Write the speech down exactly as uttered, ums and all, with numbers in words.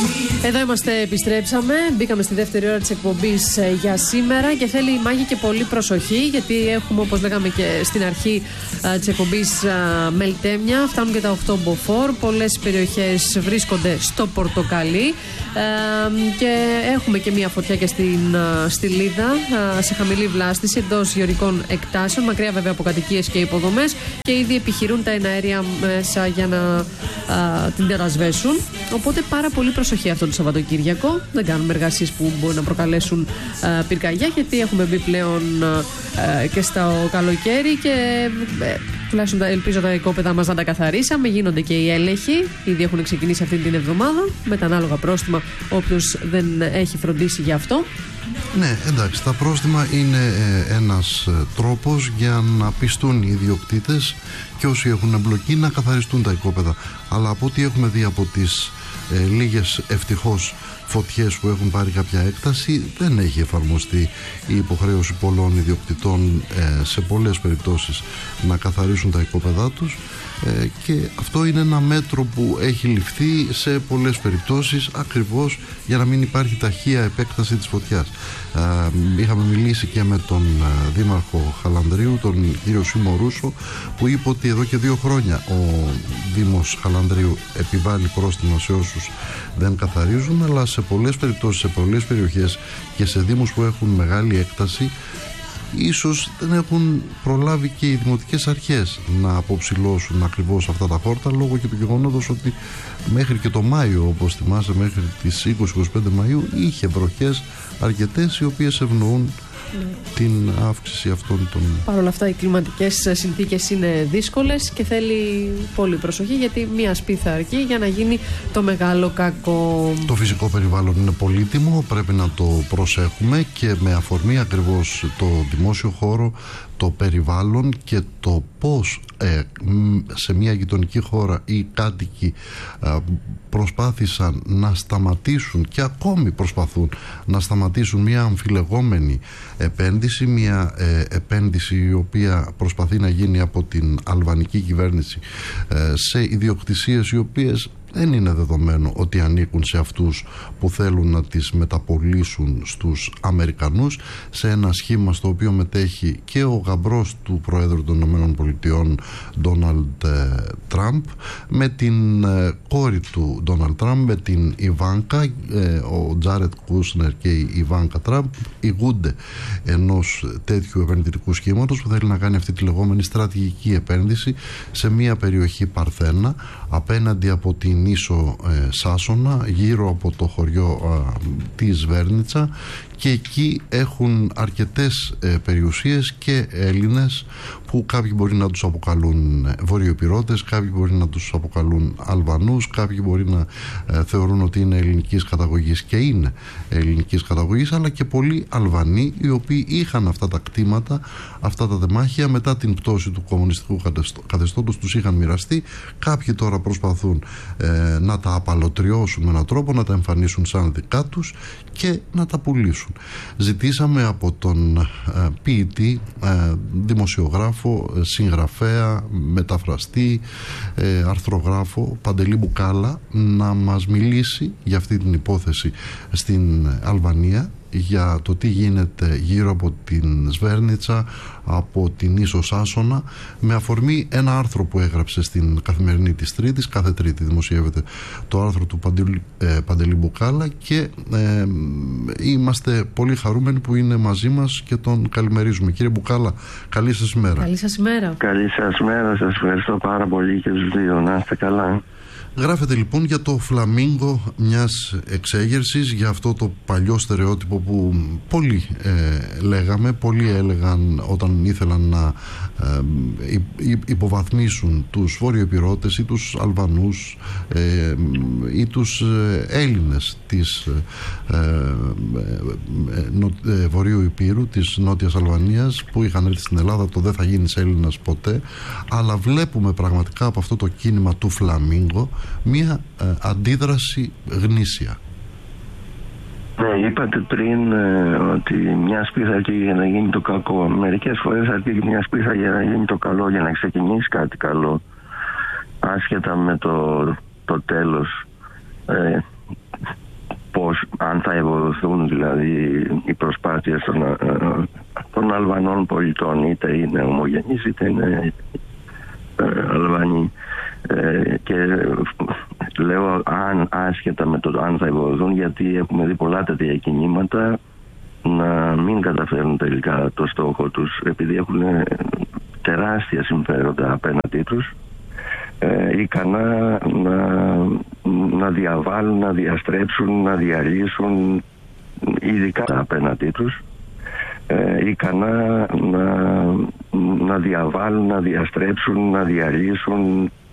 Εδώ είμαστε, επιστρέψαμε. Μπήκαμε στη δεύτερη ώρα της εκπομπής για σήμερα και θέλει η μάχη και πολύ προσοχή, γιατί έχουμε, όπως λέγαμε και στην αρχή της εκπομπής, μελτέμια. Φτάνουν και τα οκτώ μποφόρ. Πολλές περιοχές βρίσκονται στο πορτοκαλί και έχουμε και μία φωτιά και στην Στυλίδα σε χαμηλή βλάστηση εντός γεωργικών εκτάσεων, μακριά βέβαια από κατοικίες και υποδομές, και ήδη επιχειρούν τα εναέρια μέσα για να α, την τερασβέσουν. Οπότε πάρα πολύ προσοχή αυτό το Σαββατοκύριακο. Δεν κάνουμε εργασίες που μπορεί να προκαλέσουν α, πυρκαγιά, γιατί έχουμε μπει πλέον α, και στο καλοκαίρι και ε, τουλάχιστον ελπίζω τα οικόπεδα μας να τα καθαρίσαμε. Γίνονται και οι έλεγχοι, ήδη έχουν ξεκινήσει αυτή την εβδομάδα, με τα ανάλογα πρόστιμα όποιος δεν έχει φροντίσει γι' αυτό. Ναι, εντάξει, τα πρόστιμα είναι ε, ένας ε, τρόπος για να πιστούν οι ιδιοκτήτες και όσοι έχουν εμπλοκή να καθαριστούν τα οικόπεδα. Αλλά από ό,τι έχουμε δει από τις ε, λίγες ευτυχώς φωτιές που έχουν πάρει κάποια έκταση, δεν έχει εφαρμοστεί η υποχρέωση πολλών ιδιοκτητών ε, σε πολλές περιπτώσεις να καθαρίσουν τα οικόπεδά τους. Ε, και αυτό είναι ένα μέτρο που έχει ληφθεί σε πολλές περιπτώσεις ακριβώς για να μην υπάρχει ταχεία επέκταση της φωτιάς. Ε, είχαμε μιλήσει και με τον ε, Δήμαρχο Χαλανδρίου, τον κύριο Σίμω Ρούσο, που είπε ότι εδώ και δύο χρόνια ο Δήμος Χαλανδρίου επιβάλλει πρόστιμα σε όσους δεν καθαρίζουν, αλλά σε πολλές περιπτώσεις, σε πολλές περιοχές και σε δήμους που έχουν μεγάλη έκταση, ίσως δεν έχουν προλάβει και οι δημοτικές αρχές να αποψηλώσουν ακριβώς αυτά τα χόρτα, λόγω και του γεγονότος ότι μέχρι και το Μάιο, όπως θυμάσαι, μέχρι τις είκοσι με είκοσι πέντε Μαΐου είχε βροχές αρκετές, οι οποίες ευνοούν ναι. την αύξηση αυτών των... Παρ' όλα αυτά οι κλιματικές συνθήκες είναι δύσκολες και θέλει πολύ προσοχή, γιατί μία σπίθα αρκεί για να γίνει το μεγάλο κακό. Το φυσικό περιβάλλον είναι πολύτιμο, πρέπει να το προσέχουμε, και με αφορμή ακριβώς το δημόσιο χώρο, το περιβάλλον και το πώς ε, σε μια γειτονική χώρα οι κάτοικοι ε, προσπάθησαν να σταματήσουν και ακόμη προσπαθούν να σταματήσουν μια αμφιλεγόμενη επένδυση, μια ε, επένδυση η οποία προσπαθεί να γίνει από την αλβανική κυβέρνηση ε, σε ιδιοκτησίες οι οποίες δεν είναι δεδομένο ότι ανήκουν σε αυτούς που θέλουν να τις μεταπωλήσουν στους Αμερικανούς, σε ένα σχήμα στο οποίο μετέχει και ο γαμπρός του Προέδρου των Ηνωμένων Πολιτειών, Ντόναλντ Τραμπ, με την ε, κόρη του Ντόναλντ Τραμπ, με την Ιβάνκα, ε, ο Τζάρετ Κούσνερ και η Ιβάνκα Τραμπ ηγούνται ενός τέτοιου επενδυτικού σχήματος που θέλει να κάνει αυτή τη λεγόμενη στρατηγική επένδυση σε μια περιοχή Παρθένα, απέναντι από την ίσο ε, Σάσονα, γύρω από το χωριό ε, της Βέρνιτσα, και εκεί έχουν αρκετές ε, περιουσίες και Έλληνες που κάποιοι μπορεί να τους αποκαλούν βορειοϊπηρώτες, κάποιοι μπορεί να τους αποκαλούν Αλβανούς, κάποιοι μπορεί να ε, θεωρούν ότι είναι ελληνικής καταγωγής, και είναι ελληνικής καταγωγής, αλλά και πολλοί Αλβανοί οι οποίοι είχαν αυτά τα κτήματα, αυτά τα τεμάχια μετά την πτώση του κομμουνιστικού καθεστώτος, τους είχαν μοιραστεί. Κάποιοι τώρα προσπαθούν ε, να τα απαλωτριώσουν με έναν τρόπο, να τα εμφανίσουν σαν δικά τους και να τα πουλήσουν. Ζητήσαμε από τον ε, ποιητή, ε, δημοσιογράφο, ε, συγγραφέα, μεταφραστή, ε, αρθρογράφο Παντελή Μπουκάλα να μας μιλήσει για αυτή την υπόθεση στην Αλβανία, για το τι γίνεται γύρω από την Σβέρνιτσα, από την ίσο Σάσονα, με αφορμή ένα άρθρο που έγραψε στην Καθημερινή της Τρίτης. Κάθε Τρίτη δημοσιεύεται το άρθρο του Παντελή, ε, Παντελή Μπουκάλα, και ε, είμαστε πολύ χαρούμενοι που είναι μαζί μας και τον καλημερίζουμε. Κύριε Μπουκάλα, καλή σας ημέρα. Καλή σας ημέρα. Καλή σας ημέρα, σας ευχαριστώ πάρα πολύ και τους δύο. Να είστε καλά. Γράφεται λοιπόν για το φλαμίγκο μιας εξέγερσης, για αυτό το παλιό στερεότυπο που πολλοί ε, λέγαμε, πολλοί έλεγαν όταν ήθελαν να ε, υποβαθμίσουν τους βορειοϊπηρώτες ή τους Αλβανούς ε, ή τους Έλληνες της ε, ε, ε, Βορείου Υπήρου, της Νότιας Αλβανίας, που είχαν έρθει στην Ελλάδα. Το δεν θα γίνεις Έλληνας ποτέ. Αλλά βλέπουμε πραγματικά από αυτό το κίνημα του φλαμίγκο μία ε, αντίδραση γνήσια. Ναι, είπατε πριν ε, ότι μια σπίθα αρκεί για να γίνει το κακό. Μερικές φορές αρκεί μια σπίθα για να γίνει το καλό, για να ξεκινήσει κάτι καλό, άσχετα με το, το τέλος. Ε, δηλαδή οι προσπάθειες των, των Αλβανών πολιτών, είτε είναι ομογενείς είτε είναι Αλβανοί, ε, και λέω αν, άσχετα με το αν θα ευοδοθούν, γιατί έχουμε δει πολλά τέτοια κινήματα να μην καταφέρουν τελικά το στόχο τους, επειδή έχουν τεράστια συμφέροντα απέναντί τους, ε, ικανά να, να διαβάλουν, να διαστρέψουν, να διαλύσουν, ειδικά απέναντί τους, ε, ικανά να, να διαβάλουν, να διαστρέψουν, να διαλύσουν,